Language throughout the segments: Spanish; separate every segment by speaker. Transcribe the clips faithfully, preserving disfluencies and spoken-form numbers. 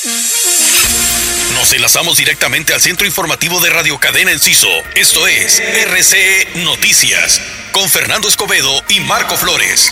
Speaker 1: Nos enlazamos directamente al centro informativo de Radio Cadena Enciso. Esto es R C E Noticias, con Fernando Escobedo y Marco Flores.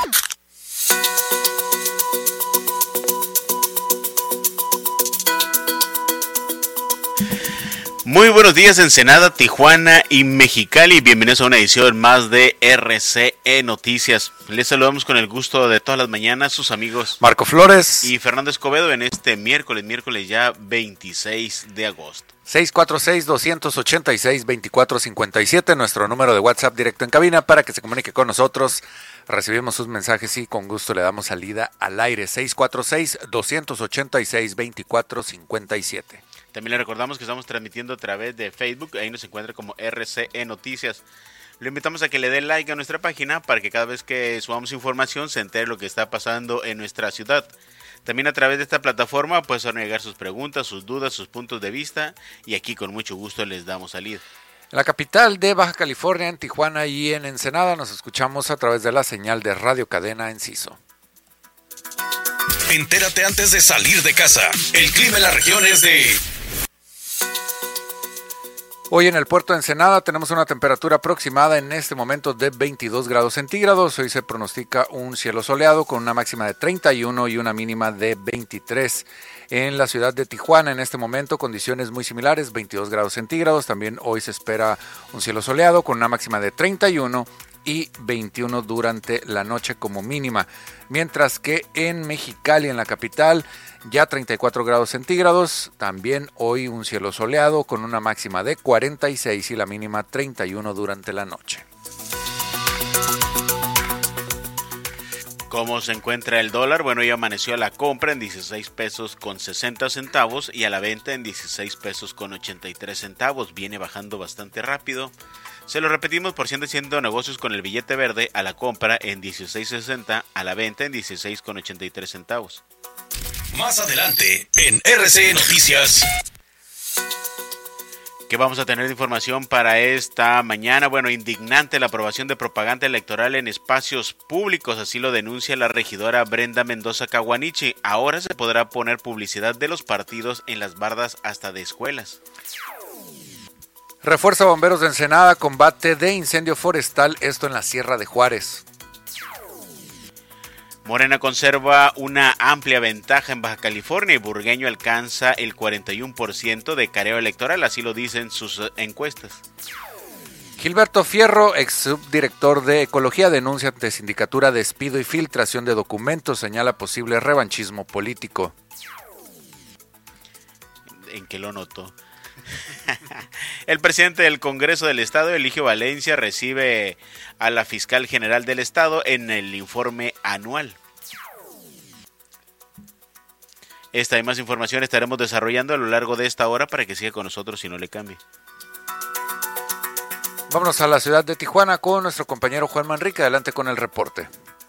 Speaker 2: Muy buenos días, Ensenada, Tijuana y Mexicali. Bienvenidos a una edición más de R C E Noticias. Les saludamos con el gusto de todas las mañanas sus amigos
Speaker 3: Marco Flores
Speaker 2: y Fernando Escobedo en este miércoles, miércoles ya veintiséis de agosto.
Speaker 3: seis cuatro seis, dos ocho seis, dos cuatro cinco siete, nuestro número de WhatsApp directo en cabina para que se comunique con nosotros. Recibimos sus mensajes y con gusto le damos salida al aire. seis cuatro seis, dos ocho seis, dos cuatro cinco siete.
Speaker 2: También le recordamos que estamos transmitiendo a través de Facebook, ahí nos encuentra como R C E Noticias. Lo invitamos a que le dé like a nuestra página para que cada vez que subamos información se entere lo que está pasando en nuestra ciudad. También a través de esta plataforma pueden llegar sus preguntas, sus dudas, sus puntos de vista y aquí con mucho gusto les damos salida.
Speaker 3: En la capital de Baja California, en Tijuana y en Ensenada nos escuchamos a través de la señal de Radio Cadena Enciso.
Speaker 1: Entérate antes de salir de casa. El clima en la región es de...
Speaker 3: Hoy en el puerto de Ensenada tenemos una temperatura aproximada en este momento de veintidós grados centígrados. Hoy se pronostica un cielo soleado con una máxima de treinta y uno y una mínima de veintitrés. En la ciudad de Tijuana en este momento condiciones muy similares, veintidós grados centígrados. También hoy se espera un cielo soleado con una máxima de treinta y uno y veintiuno durante la noche como mínima. Mientras que en Mexicali, en la capital, ya treinta y cuatro grados centígrados, también hoy un cielo soleado con una máxima de cuarenta y seis y la mínima treinta y uno durante la noche.
Speaker 2: ¿Cómo se encuentra el dólar? Bueno, hoy amaneció a la compra en dieciséis pesos con sesenta centavos y a la venta en dieciséis pesos con ochenta y tres centavos. Viene bajando bastante rápido. Se lo repetimos por ciento haciendo negocios con el billete verde a la compra en dieciséis sesenta, a la venta en dieciséis con ochenta y tres centavos.
Speaker 1: Más adelante en R C E Noticias.
Speaker 2: ¿Qué vamos a tener de información para esta mañana? Bueno, indignante la aprobación de propaganda electoral en espacios públicos, así lo denuncia la regidora Brenda Mendoza Caguanichi. Ahora se podrá poner publicidad de los partidos en las bardas hasta de escuelas.
Speaker 3: Refuerza Bomberos de Ensenada combate de incendio forestal, esto en la Sierra de Juárez.
Speaker 2: Morena conserva una amplia ventaja en Baja California y Burgueño alcanza el cuarenta y uno por ciento de careo electoral, así lo dicen sus encuestas.
Speaker 3: Gilberto Fierro, ex subdirector de Ecología, denuncia ante sindicatura despido y filtración de documentos, señala posible revanchismo político.
Speaker 2: ¿En qué lo notó? El presidente del Congreso del Estado, Eligio Valencia, recibe a la fiscal general del Estado en el informe anual. Esta y más información estaremos desarrollando a lo largo de esta hora para que siga con nosotros y no le cambie.
Speaker 3: Vámonos a la ciudad de Tijuana con nuestro compañero Juan Manrique. Adelante con el reporte.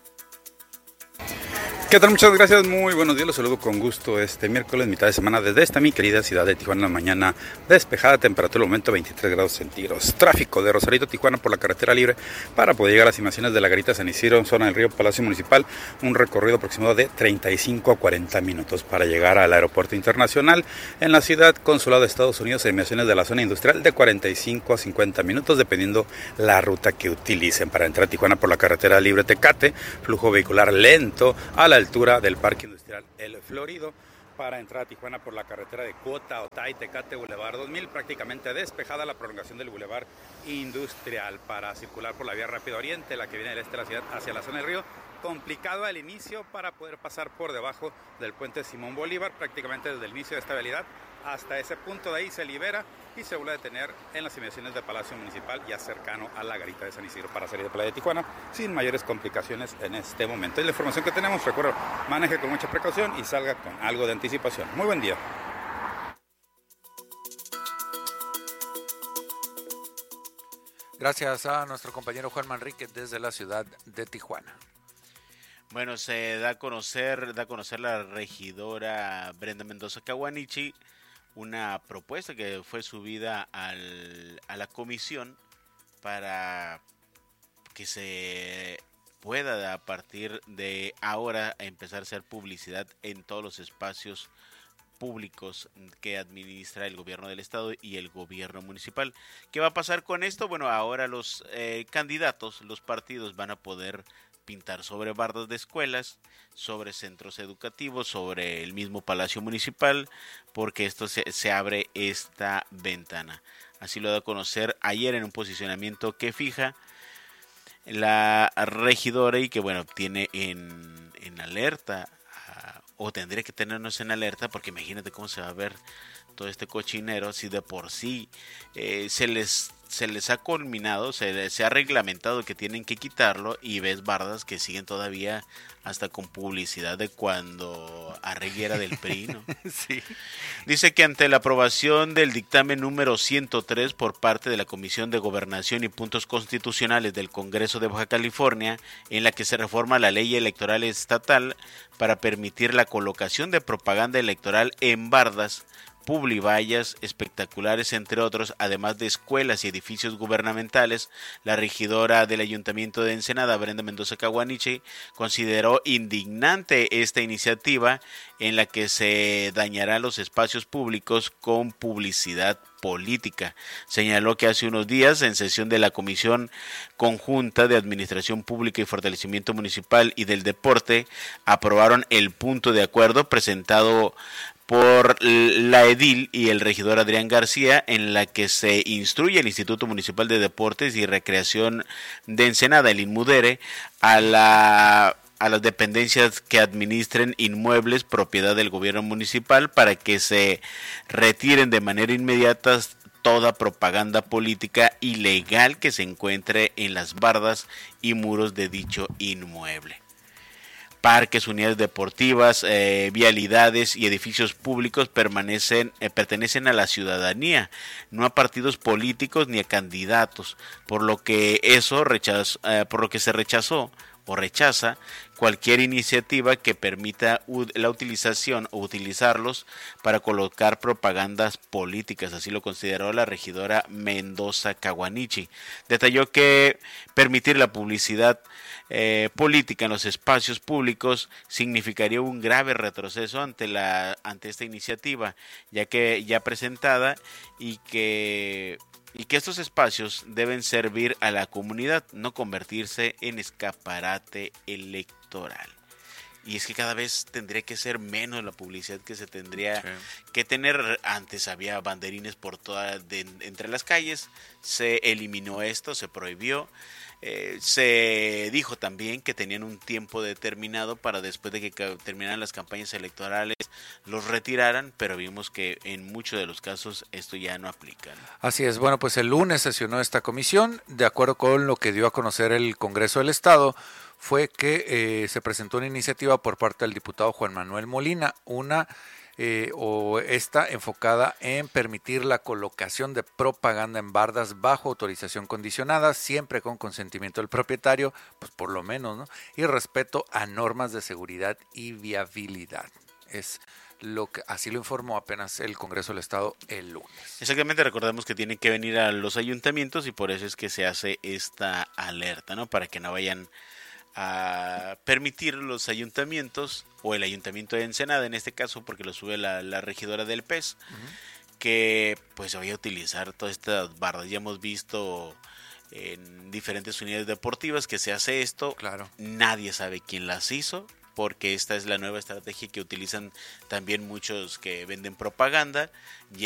Speaker 4: ¿Qué tal? Muchas gracias, muy buenos días, los saludo con gusto este miércoles, mitad de semana, desde esta mi querida ciudad de Tijuana. La mañana despejada, temperatura al momento veintitrés grados centígrados. Tráfico de Rosarito, Tijuana por la carretera libre para poder llegar a las inmediaciones de la Garita San Isidro, en zona del río Palacio Municipal, un recorrido aproximado de treinta y cinco a cuarenta minutos para llegar al aeropuerto internacional. En la ciudad, Consulado de Estados Unidos, inmediaciones de la zona industrial de cuarenta y cinco a cincuenta minutos, dependiendo la ruta que utilicen. Para entrar a Tijuana por la carretera libre Tecate, flujo vehicular lento a la altura del Parque Industrial El Florido. Para entrar a Tijuana por la carretera de Cuota, Otay, Tecate, Boulevard dos mil, prácticamente despejada la prolongación del Boulevard Industrial. Para circular por la vía Rápido Oriente, la que viene del este de la ciudad hacia la zona del río, complicado al inicio para poder pasar por debajo del puente Simón Bolívar, prácticamente desde el inicio de esta vialidad hasta ese punto. De ahí se libera y se vuelve a detener en las inmediaciones del Palacio Municipal, ya cercano a la Garita de San Isidro, para salir de Playa de Tijuana sin mayores complicaciones en este momento. Es la información que tenemos. Recuerdo, maneje con mucha precaución y salga con algo de anticipación. Muy buen día.
Speaker 3: Gracias a nuestro compañero Juan Manrique desde la ciudad de Tijuana.
Speaker 2: Bueno, se da a conocer, da a conocer la regidora Brenda Mendoza Caguanichi una propuesta que fue subida al, a la comisión para que se pueda a partir de ahora empezar a hacer publicidad en todos los espacios públicos que administra el gobierno del estado y el gobierno municipal. ¿Qué va a pasar con esto? Bueno, ahora los eh, candidatos, los partidos van a poder pintar sobre bardas de escuelas, sobre centros educativos, sobre el mismo Palacio Municipal, porque esto se, se abre esta ventana. Así lo da a conocer ayer en un posicionamiento que fija la regidora y que bueno, tiene en, en alerta, uh, o tendría que tenernos en alerta, porque imagínate cómo se va a ver todo este cochinero si de por sí eh, se les se les ha culminado, se, se ha reglamentado que tienen que quitarlo, y ves bardas que siguen todavía hasta con publicidad de cuando Arregui era del P R I, ¿no?
Speaker 3: Sí.
Speaker 2: Dice que ante la aprobación del dictamen número ciento tres por parte de la Comisión de Gobernación y Puntos Constitucionales del Congreso de Baja California, en la que se reforma la ley electoral estatal para permitir la colocación de propaganda electoral en bardas, publivallas, espectaculares, entre otros, además de escuelas y edificios gubernamentales, la regidora del Ayuntamiento de Ensenada, Brenda Mendoza Caguaniche, consideró indignante esta iniciativa en la que se dañarán los espacios públicos con publicidad política. Señaló que hace unos días, en sesión de la Comisión Conjunta de Administración Pública y Fortalecimiento Municipal y del Deporte, aprobaron el punto de acuerdo presentado por la edil y el regidor Adrián García, en la que se instruye al Instituto Municipal de Deportes y Recreación de Ensenada, el INMUDERE, a la a las dependencias que administren inmuebles propiedad del gobierno municipal para que se retiren de manera inmediata toda propaganda política ilegal que se encuentre en las bardas y muros de dicho inmueble. Parques, unidades deportivas, eh, vialidades y edificios públicos permanecen, eh, pertenecen a la ciudadanía, no a partidos políticos ni a candidatos, por lo que eso rechazó, eh, por lo que se rechazó o rechaza cualquier iniciativa que permita u- la utilización o utilizarlos para colocar propagandas políticas. Así lo consideró la regidora Mendoza Caguanichi. Detalló que permitir la publicidad eh, política en los espacios públicos significaría un grave retroceso ante la ante esta iniciativa, ya que ya presentada y que y que estos espacios deben servir a la comunidad, no convertirse en escaparate electoral. Y es que cada vez tendría que ser menos la publicidad que se tendría sí. que tener. Antes había banderines por toda de, entre las calles, se eliminó esto, se prohibió. Eh, se dijo también que tenían un tiempo determinado para después de que terminaran las campañas electorales los retiraran, pero vimos que en muchos de los casos esto ya no aplica, ¿no?
Speaker 3: Así es, bueno, pues el lunes sesionó esta comisión, de acuerdo con lo que dio a conocer el Congreso del Estado, fue que eh, se presentó una iniciativa por parte del diputado Juan Manuel Molina, una Eh, o esta enfocada en permitir la colocación de propaganda en bardas bajo autorización condicionada, siempre con consentimiento del propietario, pues por lo menos, ¿no? Y respeto a normas de seguridad y viabilidad. Es lo que así lo informó apenas el Congreso del Estado el lunes.
Speaker 2: Exactamente, recordemos que tienen que venir a los ayuntamientos y por eso es que se hace esta alerta, ¿no? Para que no vayan a permitir los ayuntamientos o el ayuntamiento de Ensenada en este caso, porque lo sube la, la regidora del P E S, uh-huh. que pues se vaya a utilizar todas estas bardas. Ya hemos visto en diferentes unidades deportivas que se hace esto,
Speaker 3: claro.
Speaker 2: Nadie sabe quién las hizo, porque esta es la nueva estrategia que utilizan también muchos que venden propaganda.